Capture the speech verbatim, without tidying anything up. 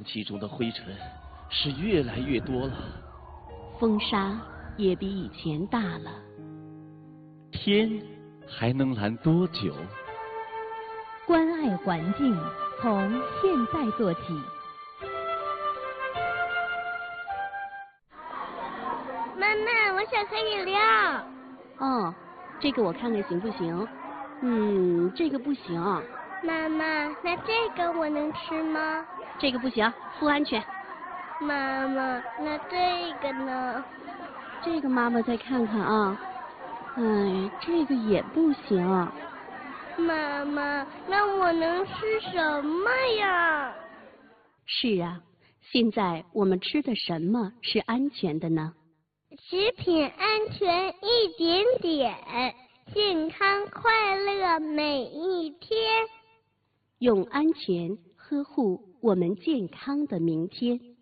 气中的灰尘是越来越多了， 风沙也比以前大了。 天还能蓝多久？ 关爱环境，从现在做起。 妈妈，我想喝饮料。 哦，这个我看看行不行？嗯，这个不行。 妈妈，那这个我能吃吗？ 这个不行，不安全。 妈妈，那这个呢？ 这个妈妈再看看啊。哎，这个也不行。 妈妈，那我能吃什么呀？ 是啊，现在我们吃的什么是安全的呢？ 食品安全一点点，健康快乐每一天。 用安全呵护我们健康的明天。